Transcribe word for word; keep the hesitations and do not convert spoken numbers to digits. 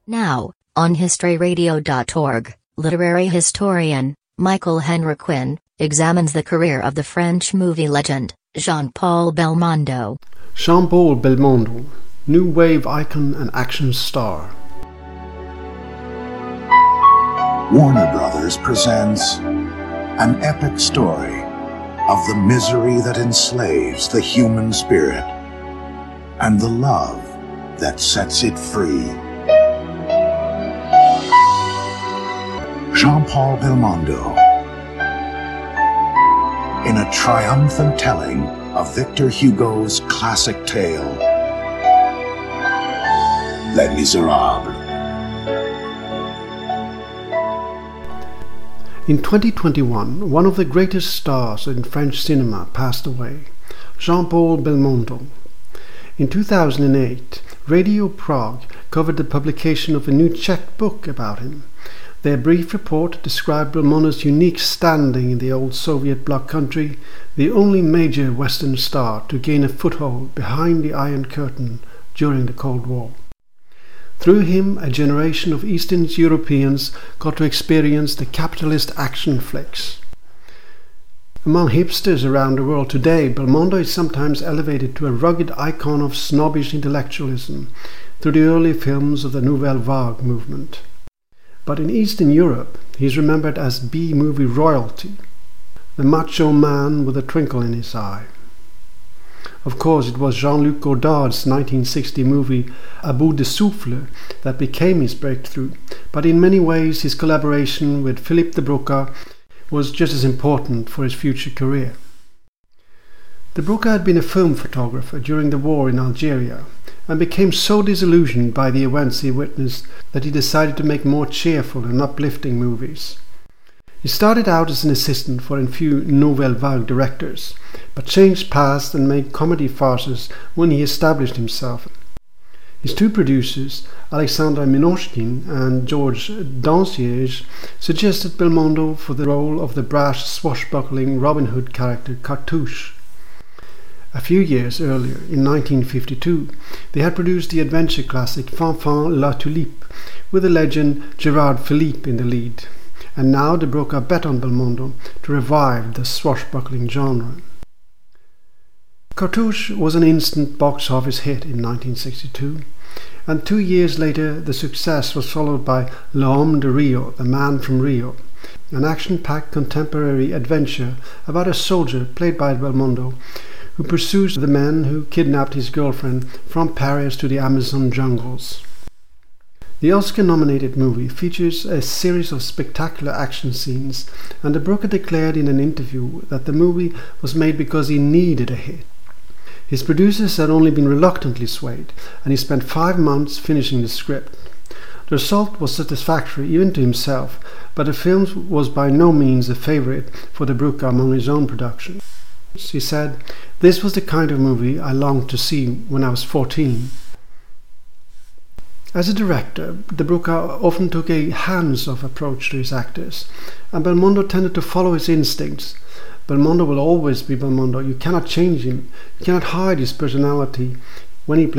Now, on history radio dot org, literary historian Michael Henrequin examines the career of the French movie legend, Jean-Paul Belmondo. Jean-Paul Belmondo, new wave icon and action star. Warner Brothers presents an epic story of the misery that enslaves the human spirit and the love that sets it free. Jean-Paul Belmondo, in a triumphant telling of Victor Hugo's classic tale, Les Miserables. In twenty twenty-one, one of the greatest stars in French cinema passed away, Jean-Paul Belmondo. In two thousand eight, Radio Prague covered the publication of a new Czech book about him. Their brief report described Belmondo's unique standing in the old Soviet bloc country, the only major Western star to gain a foothold behind the Iron Curtain during the Cold War. Through him, a generation of Eastern Europeans got to experience the capitalist action flicks. Among hipsters around the world today, Belmondo is sometimes elevated to a rugged icon of snobbish intellectualism through the early films of the Nouvelle Vague movement. But in Eastern Europe, he is remembered as B-movie royalty, the macho man with a twinkle in his eye. Of course, it was Jean-Luc Godard's nineteen sixty movie A Bout de Souffle that became his breakthrough, but in many ways his collaboration with Philippe de Broca was just as important for his future career. De Broca had been a film photographer during the war in Algeria and became so disillusioned by the events he witnessed that he decided to make more cheerful and uplifting movies. He started out as an assistant for a few Nouvelle Vague directors, but changed paths and made comedy farces when he established himself. His two producers, Alexandre Minochkin and Georges Danciège, suggested Belmondo for the role of the brash, swashbuckling Robin Hood character Cartouche. A few years earlier, in nineteen fifty-two, they had produced the adventure classic Fanfan la Tulipe, with the legend Gerard Philippe in the lead, and now de Broca bet on Belmondo to revive the swashbuckling genre. Cartouche was an instant box office hit in nineteen sixty-two, and two years later the success was followed by L'Homme de Rio, The Man from Rio, an action-packed contemporary adventure about a soldier played by Belmondo who pursues the men who kidnapped his girlfriend from Paris to the Amazon jungles. The Oscar-nominated movie features a series of spectacular action scenes, and de Broca declared in an interview that the movie was made because he needed a hit. His producers had only been reluctantly swayed, and he spent five months finishing the script. The result was satisfactory even to himself, but the film was by no means a favorite for de Broca among his own productions. He said, "This was the kind of movie I longed to see when I was fourteen." As a director, de Broca often took a hands-off approach to his actors, and Belmondo tended to follow his instincts. Belmondo will always be Belmondo. You cannot change him. You cannot hide his personality when he plays